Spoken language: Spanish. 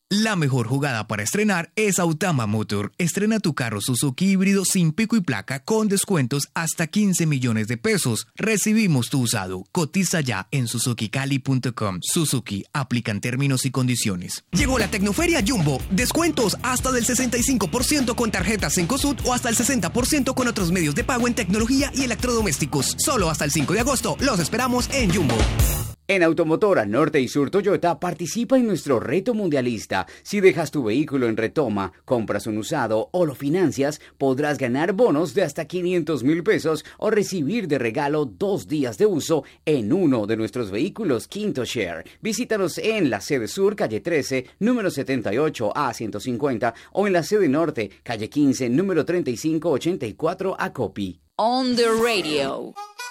La mejor jugada para estrenar es Autama Motor. Estrena tu carro Suzuki híbrido sin pico y placa con descuentos hasta 15 millones de pesos. Recibimos tu usado. Cotiza ya en suzukicali.com. Suzuki, aplican términos y condiciones. Llegó la Tecnoferia Jumbo. Descuentos hasta del 65% con tarjetas Cencosud o hasta el 60% con otros medios de pago en tecnología y electrodomésticos. Solo hasta el 5 de agosto. Los esperamos en Jumbo. En Automotora Norte y Sur Toyota participa en nuestro reto mundialista. Si dejas tu vehículo en retoma, compras un usado o lo financias, podrás ganar bonos de hasta 500,000 pesos o recibir de regalo 2 días de uso en uno de nuestros vehículos Quinto Share. Visítanos en la sede sur, calle 13, número 78 a 150 o en la sede norte, calle 15, número 3584 a Copi. On the radio.